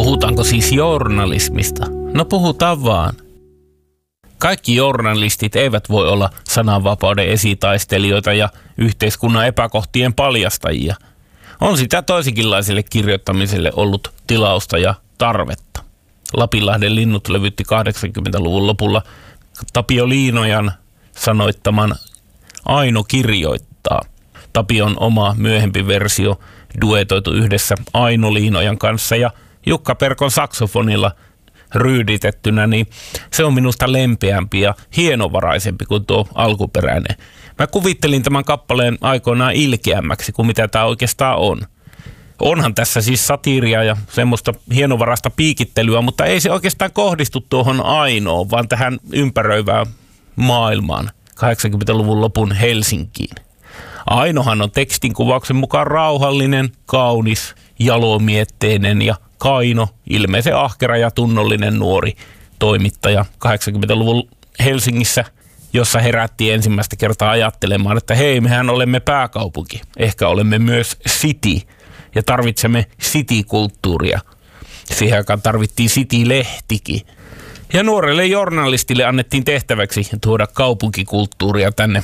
Puhutaanko siis journalismista? No puhutaan vaan. Kaikki journalistit eivät voi olla sananvapauden esitaistelijoita ja yhteiskunnan epäkohtien paljastajia. On sitä toisenkinlaiselle kirjoittamiselle ollut tilausta ja tarvetta. Lapinlahden linnut levytti 80-luvun lopulla Tapio Liinojan sanoittaman Aino kirjoittaa. Tapion oma myöhempi versio duetoitu yhdessä Aino Liinojan kanssa ja Jukka Perkon saksofonilla ryyditettynä, niin se on minusta lempeämpi ja hienovaraisempi kuin tuo alkuperäinen. Mä kuvittelin tämän kappaleen aikoinaan ilkeämmäksi kuin mitä tämä oikeastaan on. Onhan tässä siis satiiria ja semmoista hienovaraista piikittelyä, mutta ei se oikeastaan kohdistu tuohon Ainoon, vaan tähän ympäröivään maailmaan 80-luvun lopun Helsinkiin. Ainohan on tekstin kuvauksen mukaan rauhallinen, kaunis, jalomietteinen ja kaino, ilmeisen ahkera ja tunnollinen nuori toimittaja 80-luvun Helsingissä, jossa herättiin ensimmäistä kertaa ajattelemaan, että hei, mehän olemme pääkaupunki. Ehkä olemme myös city ja tarvitsemme city-kulttuuria. Siihen aikaan tarvittiin city-lehtikin. Ja nuorelle journalistille annettiin tehtäväksi tuoda kaupunkikulttuuria tänne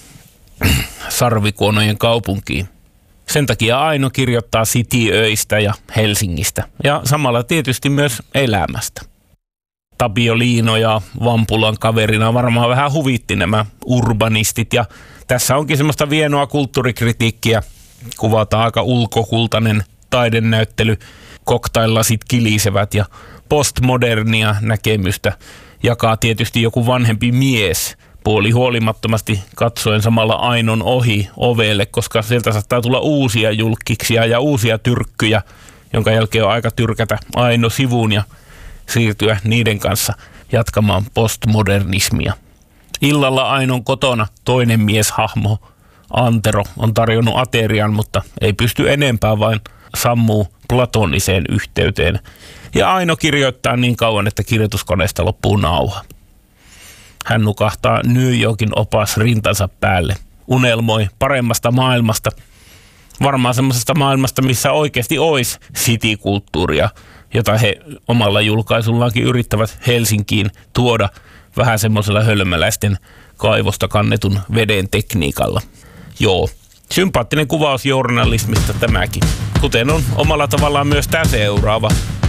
sarvikuonojen kaupunkiin. Sen takia Aino kirjoittaa cityöistä ja Helsingistä ja samalla tietysti myös elämästä. Tapio Liino ja Vampulan kaverina varmaan vähän huvitti nämä urbanistit ja tässä onkin semmoista vienoa kulttuurikritiikkiä. Kuvataan aika ulkokultainen taidenäyttely, cocktail-lasit kilisevät ja postmodernia näkemystä jakaa tietysti joku vanhempi mies puoli huolimattomasti katsoen samalla Ainon ohi ovelle, koska sieltä saattaa tulla uusia julkkiksia ja uusia tyrkkyjä, jonka jälkeen on aika tyrkätä Aino sivuun ja siirtyä niiden kanssa jatkamaan postmodernismia. Illalla Ainon kotona toinen mieshahmo, Antero, on tarjonnut aterian, mutta ei pysty enempää, vain sammuu platoniseen yhteyteen. Ja Aino kirjoittaa niin kauan, että kirjoituskoneesta loppuu nauha. Hän nukahtaa New Yorkin opas rintansa päälle. Unelmoi paremmasta maailmasta. Varmaan semmoisesta maailmasta, missä oikeasti olisi city-kulttuuria, jota he omalla julkaisullaankin yrittävät Helsinkiin tuoda vähän semmoisella hölmöläisten kaivosta kannetun veden tekniikalla. Joo, sympaattinen kuvaus journalismista tämäkin. Kuten on omalla tavallaan myös tämä seuraava.